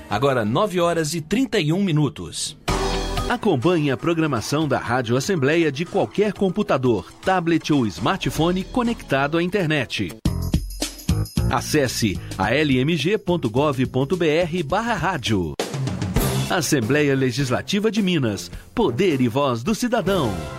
Agora 9h31. Acompanhe a programação da Rádio Assembleia de qualquer computador, tablet ou smartphone conectado à internet. Acesse almg.gov.br/rádio. Assembleia Legislativa de Minas. Poder e voz do cidadão.